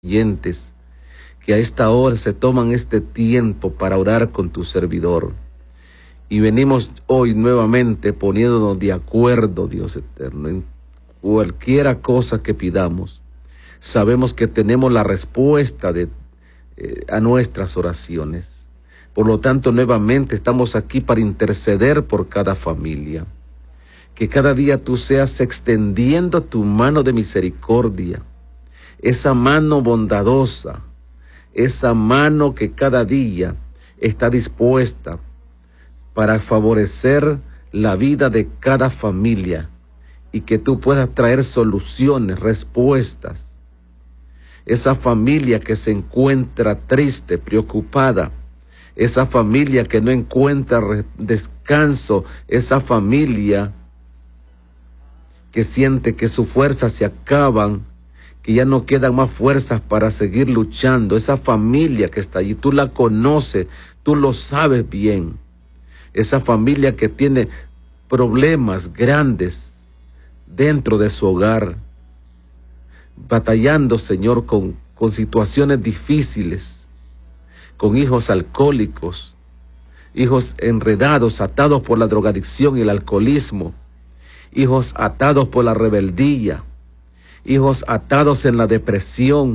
oyentes que a esta hora se toman este tiempo para orar con tu servidor. Y venimos hoy nuevamente poniéndonos de acuerdo, Dios eterno, en cualquiera cosa que pidamos. Sabemos que tenemos la respuesta a nuestras oraciones. Por lo tanto, nuevamente estamos aquí para interceder por cada familia. Que cada día tú seas extendiendo tu mano de misericordia, esa mano bondadosa, esa mano que cada día está dispuesta para favorecer la vida de cada familia y que tú puedas traer soluciones, respuestas. Esa familia que se encuentra triste, preocupada, esa familia que no encuentra descanso, esa familia que siente que sus fuerzas se acaban, que ya no quedan más fuerzas para seguir luchando, esa familia que está allí, tú la conoces, tú lo sabes bien, esa familia que tiene problemas grandes dentro de su hogar, batallando, Señor, con situaciones difíciles, con hijos alcohólicos, hijos enredados, atados por la drogadicción y el alcoholismo, hijos atados por la rebeldía, hijos atados en la depresión,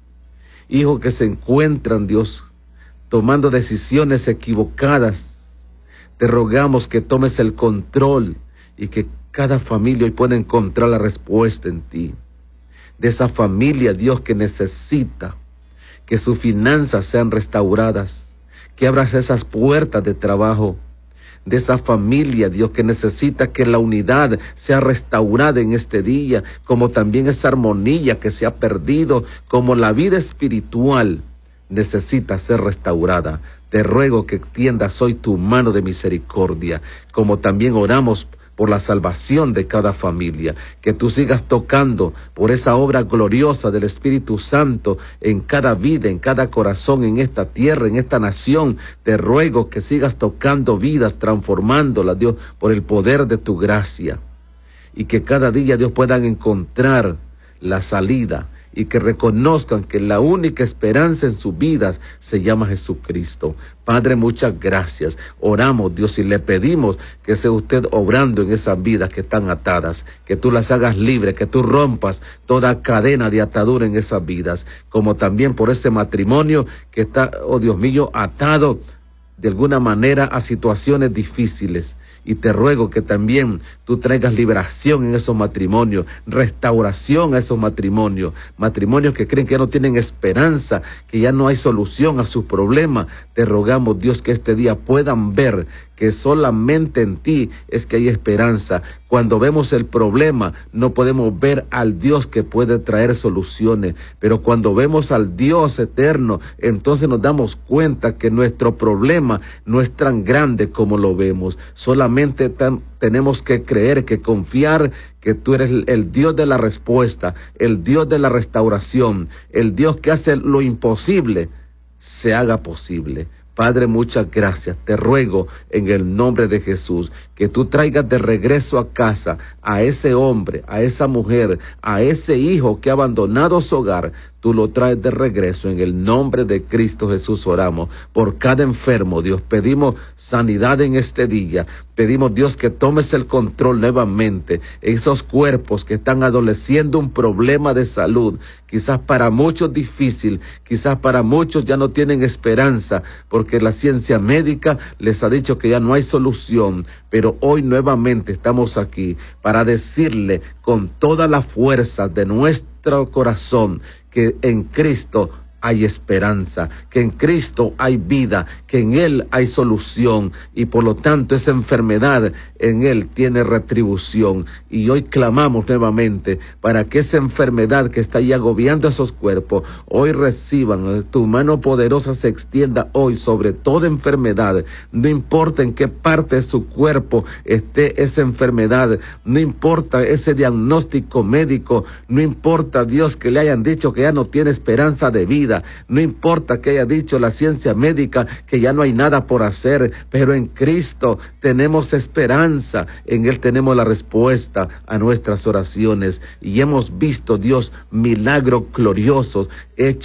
hijos que se encuentran, Dios, tomando decisiones equivocadas. Te rogamos que tomes el control y que cada familia hoy pueda encontrar la respuesta en ti. De esa familia, Dios, que necesita que sus finanzas sean restauradas, que abras esas puertas de trabajo. De esa familia, Dios, que necesita que la unidad sea restaurada en este día, como también esa armonía que se ha perdido, como la vida espiritual necesita ser restaurada. Te ruego que extiendas hoy tu mano de misericordia, como también oramos por la salvación de cada familia, que tú sigas tocando por esa obra gloriosa del Espíritu Santo en cada vida, en cada corazón, en esta tierra, en esta nación. Te ruego que sigas tocando vidas, transformándolas, Dios, por el poder de tu gracia, y que cada día, Dios, puedan encontrar la salida y que reconozcan que la única esperanza en sus vidas se llama Jesucristo. Padre, muchas gracias. Oramos, Dios, y le pedimos que sea usted obrando en esas vidas que están atadas, que tú las hagas libres, que tú rompas toda cadena de atadura en esas vidas, como también por ese matrimonio que está, oh Dios mío, atado de alguna manera a situaciones difíciles. Y te ruego que también tú traigas liberación en esos matrimonios, restauración a esos matrimonios, matrimonios que creen que ya no tienen esperanza, que ya no hay solución a sus problemas. Te rogamos, Dios, que este día puedan ver que solamente en ti es que hay esperanza. Cuando vemos el problema, no podemos ver al Dios que puede traer soluciones, pero cuando vemos al Dios eterno, entonces nos damos cuenta que nuestro problema no es tan grande como lo vemos. Solamente tenemos que creer, que confiar que tú eres el Dios de la respuesta, el Dios de la restauración, el Dios que hace lo imposible se haga posible. Padre, muchas gracias. Te ruego en el nombre de Jesús que tú traigas de regreso a casa a ese hombre, a esa mujer, a ese hijo que ha abandonado su hogar. Tú lo traes de regreso en el nombre de Cristo Jesús. Oramos por cada enfermo, Dios. Pedimos sanidad en este día. Pedimos, Dios, que tomes el control nuevamente. Esos cuerpos que están adoleciendo un problema de salud, quizás para muchos difícil, quizás para muchos ya no tienen esperanza, porque la ciencia médica les ha dicho que ya no hay solución. Pero hoy nuevamente estamos aquí para decirle con toda la fuerza de nuestro corazón que en Cristo hay esperanza, que en Cristo hay vida, que en Él hay solución, y por lo tanto esa enfermedad en Él tiene retribución. Y hoy clamamos nuevamente para que esa enfermedad que está ahí agobiando esos cuerpos, hoy reciban, tu mano poderosa se extienda hoy sobre toda enfermedad, no importa en qué parte de su cuerpo esté esa enfermedad, no importa ese diagnóstico médico, no importa, Dios, que le hayan dicho que ya no tiene esperanza de vida. vida. No importa que haya dicho la ciencia médica que ya no hay nada por hacer, pero en Cristo tenemos esperanza. En Él tenemos la respuesta a nuestras oraciones y hemos visto, Dios, milagros gloriosos hechos